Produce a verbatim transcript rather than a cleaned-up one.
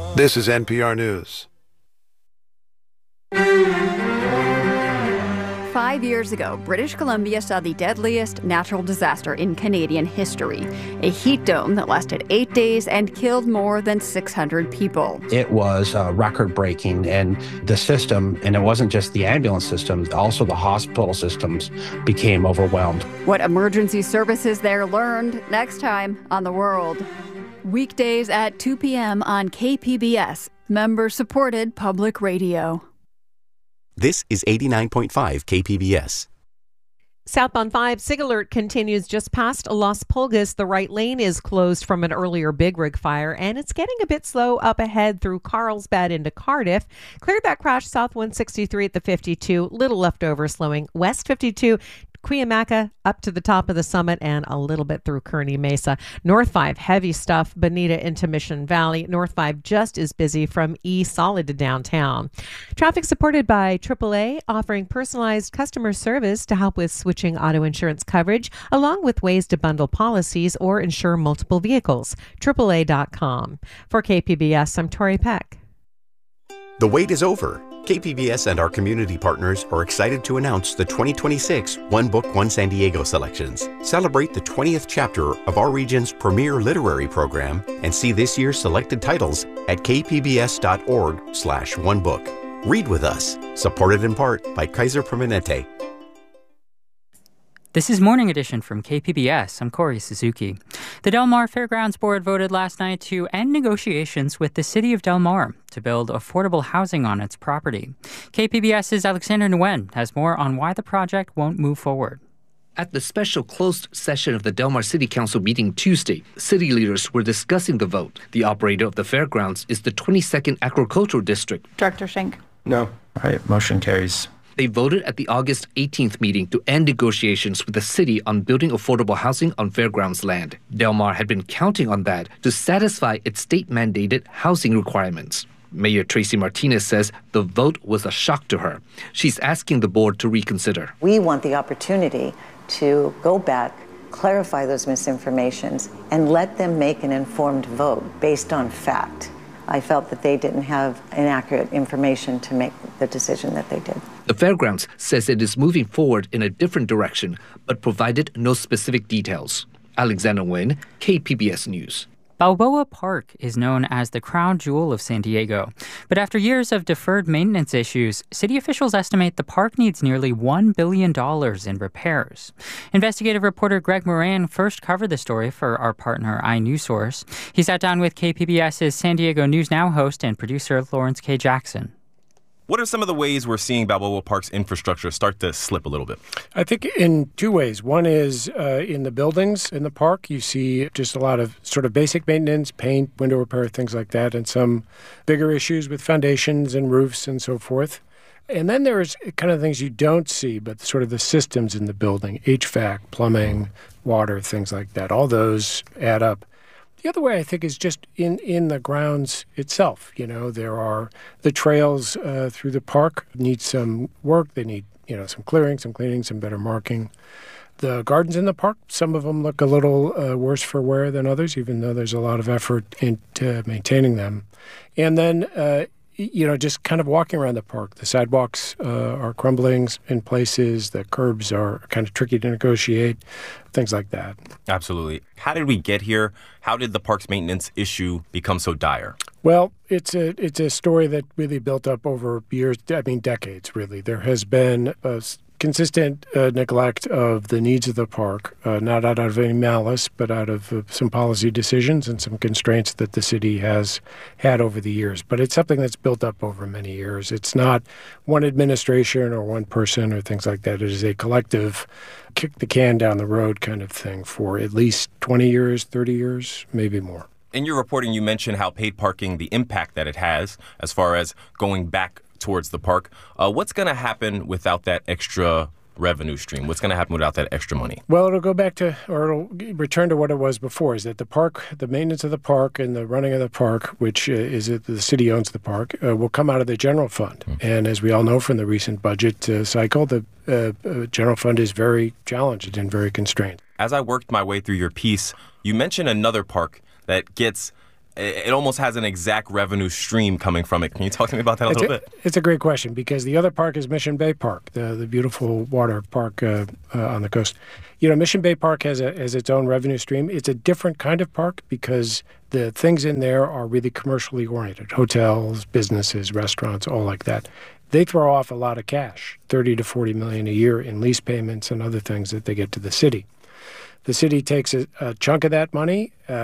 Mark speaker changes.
Speaker 1: This is N P R News.
Speaker 2: Five years ago, British Columbia saw the deadliest natural disaster in Canadian history, a heat dome that lasted eight days and killed more than six hundred people.
Speaker 3: It was uh, record-breaking, and the system, and it wasn't just the ambulance systems, also the hospital systems became overwhelmed.
Speaker 2: What emergency services there learned next time on The World. Weekdays at two p.m. on K P B S, member-supported public radio.
Speaker 4: This is eighty-nine point five K P B S.
Speaker 5: Southbound five SIG alert continues just past Las Pulgas. The right lane is closed from an earlier big rig fire, and it's getting a bit slow up ahead through Carlsbad into Cardiff. Cleared that crash south one sixty-three at the fifty-two. Little leftover slowing west fifty-two. Cuyamaca up to the top of the summit and a little bit through Kearney Mesa. North five, heavy stuff, Bonita into Mission Valley. North five just as busy from E Solid to downtown. Traffic supported by triple A, offering personalized customer service to help with switching auto insurance coverage, along with ways to bundle policies or insure multiple vehicles. triple A dot com. For K P B S, I'm Tori Peck.
Speaker 4: The wait is over. K P B S and our community partners are excited to announce the twenty twenty-six One Book, One San Diego selections. Celebrate the twentieth chapter of our region's premier literary program and see this year's selected titles at kpbs.org slash one book. Read with us. Supported in part by Kaiser Permanente.
Speaker 6: This is Morning Edition from K P B S. I'm Corey Suzuki. The Del Mar Fairgrounds Board voted last night to end negotiations with the city of Del Mar to build affordable housing on its property. KPBS's Alexander Nguyen has more on why the project won't move forward.
Speaker 7: At the special closed session of the Del Mar City Council meeting Tuesday, city leaders were discussing the vote. The operator of the fairgrounds is the twenty-second Agricultural District.
Speaker 8: Director Schenk.
Speaker 9: No. All right, motion carries.
Speaker 7: They voted at the August eighteenth meeting to end negotiations with the city on building affordable housing on fairgrounds land. Del Mar had been counting on that to satisfy its state-mandated housing requirements. Mayor Tracy Martinez says the vote was a shock to her. She's asking the board to reconsider.
Speaker 10: We want the opportunity to go back, clarify those misinformations, and let them make an informed vote based on fact. I felt that they didn't have inaccurate information to make the decision that they did.
Speaker 7: The fairgrounds says it is moving forward in a different direction, but provided no specific details. Alexander Nguyen, K P B S News.
Speaker 6: Balboa Park is known as the crown jewel of San Diego. But after years of deferred maintenance issues, city officials estimate the park needs nearly one billion dollars in repairs. Investigative reporter Greg Moran first covered the story for our partner iNewsSource. He sat down with KPBS's San Diego News Now host and producer Lawrence K. Jackson.
Speaker 11: What are some of the ways we're seeing Balboa Park's infrastructure start to slip a little bit?
Speaker 12: I think in two ways. One is uh, in the buildings in the park, you see just a lot of sort of basic maintenance, paint, window repair, things like that, and some bigger issues with foundations and roofs and so forth. And then there's kind of things you don't see, but sort of the systems in the building, H V A C, plumbing, water, things like that. All those add up. The other way, I think, is just in, in the grounds itself. You know, there are the trails uh, through the park need some work. They need, you know, some clearing, some cleaning, some better marking. The gardens in the park, some of them look a little uh, worse for wear than others, even though there's a lot of effort into maintaining them. And then, uh, you know, just kind of walking around the park. The sidewalks uh, are crumbling in places. The curbs are kind of tricky to negotiate, things like that.
Speaker 11: Absolutely. How did we get here? How did the park's maintenance issue become so dire?
Speaker 12: Well, it's a it's a story that really built up over years, I mean, decades, really. There has been a consistent uh, neglect of the needs of the park, uh, not out of any malice, but out of uh, some policy decisions and some constraints that the city has had over the years. But it's something that's built up over many years. It's not one administration or one person or things like that. It is a collective kick the can down the road kind of thing for at least twenty years, thirty years, maybe more.
Speaker 11: In your reporting, you mentioned how paid parking, the impact that it has as far as going back towards the park. Uh, what's going to happen without that extra revenue stream? What's going to happen without that extra money?
Speaker 12: Well, it'll go back to, or it'll return to what it was before, is that the park, the maintenance of the park and the running of the park, which uh, is that the city owns the park, uh, will come out of the general fund. Mm-hmm. And as we all know from the recent budget uh, cycle, the uh, uh, general fund is very challenged and very constrained.
Speaker 11: As I worked my way through your piece, you mentioned another park that gets it, it almost has an exact revenue stream coming from it. Can you talk to me about that a
Speaker 12: it's
Speaker 11: little
Speaker 12: a,
Speaker 11: bit?
Speaker 12: It's a great question because the other park is Mission Bay Park, the, the beautiful water park uh, uh, on the coast. You know, Mission Bay Park has, a, has its own revenue stream. It's a different kind of park because the things in there are really commercially oriented. Hotels, businesses, restaurants, all like that. They throw off a lot of cash, thirty to forty million a year in lease payments and other things that they get to the city. The city takes a, a chunk of that money, uh,